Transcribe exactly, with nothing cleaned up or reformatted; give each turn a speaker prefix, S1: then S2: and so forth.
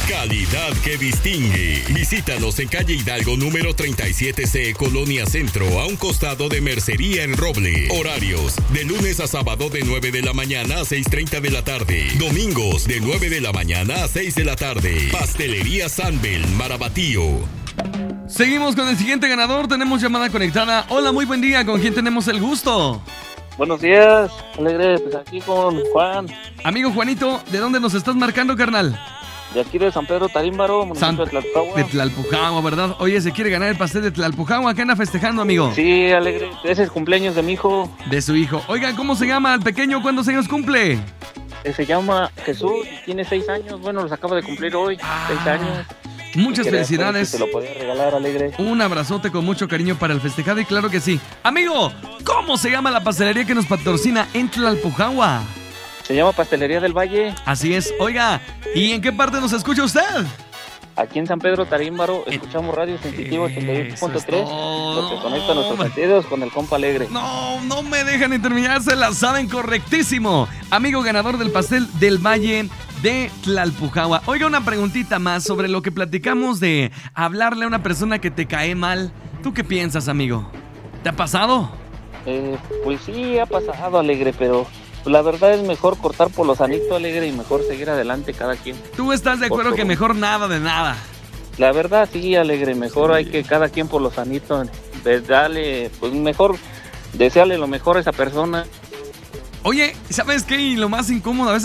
S1: Calidad que distingue. Visítanos en calle Hidalgo número treinta y siete C, Colonia Centro, a un costado de Mercería en Roble. Horarios: de lunes a sábado de nueve de la mañana a seis treinta de la tarde. Domingos de nueve de la mañana a seis de la tarde. Pastelería Sanbel, Marabatío.
S2: Seguimos con el siguiente ganador. Tenemos llamada conectada. Hola, muy buen día. ¿Con quién tenemos el gusto?
S3: Buenos días, Alegre. Pues aquí con Juan.
S2: Amigo Juanito, ¿de dónde nos estás marcando, carnal?
S3: De aquí de San Pedro Tarímbaro, municipio
S2: San...
S3: de Tlalpujahua.
S2: De Tlalpujahua, ¿verdad? Oye, ¿se quiere ganar el pastel de Tlalpujahua? ¿Qué anda festejando, amigo?
S3: Sí, Alegre. Ese es cumpleaños de mi hijo.
S2: De su hijo. Oiga, ¿cómo se llama el pequeño? ¿Cuántos años cumple?
S3: Se llama Jesús y tiene seis años. Bueno, los acaba de cumplir hoy. Ah, seis años.
S2: Muchas felicidades.
S3: Se lo podía regalar, Alegre.
S2: Un abrazote con mucho cariño para el festejado y claro que sí. Amigo, ¿cómo se llama la pastelería que nos patrocina en Tlalpujahua?
S3: Se llama Pastelería del Valle.
S2: Así es. Oiga, ¿y en qué parte nos escucha usted?
S3: Aquí en San Pedro Tarímbaro escuchamos Radio Sensitivo ochenta y ocho punto tres, lo que conecta nuestros sentidos con el compa Alegre.
S2: No, no me dejan ni terminar, se la saben correctísimo. Amigo ganador del pastel del Valle de Tlalpujahua. Oiga, una preguntita más sobre lo que platicamos de hablarle a una persona que te cae mal. ¿Tú qué piensas, amigo? ¿Te ha pasado?
S3: Eh, pues sí, ha pasado, Alegre, pero la verdad es mejor cortar por lo sanito, Alegre, y mejor seguir adelante cada quien.
S2: ¿Tú estás de acuerdo que mejor nada de nada?
S3: La verdad sí, Alegre, mejor hay que cada quien por lo sanito, darle, pues mejor, desearle lo mejor a esa persona.
S2: Oye, ¿sabes qué? Y lo más incómodo a veces